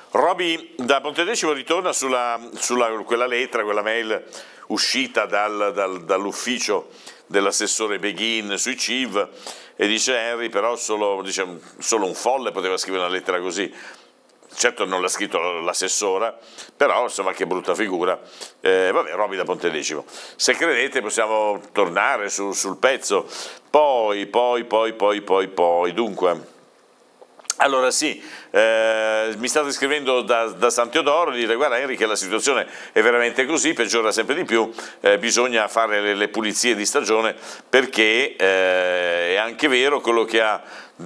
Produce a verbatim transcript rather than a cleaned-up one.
Roby da Pontedecimo ritorna sulla, sulla quella lettera, quella mail uscita dal, dal, dall'ufficio dell'assessore Beghin sui C I V e dice Henry però solo, dice, solo un folle poteva scrivere una lettera così. Certo non l'ha scritto l'assessora, però insomma che brutta figura. Eh, vabbè, Roby da Pontedecimo. Se credete possiamo tornare su, sul pezzo. Poi, poi, poi, poi, poi, poi, dunque... Allora sì, eh, mi state scrivendo da, da San Teodoro, dite guarda Henry che la situazione è veramente così, peggiora sempre di più, eh, bisogna fare le, le pulizie di stagione perché eh, è anche vero quello che ha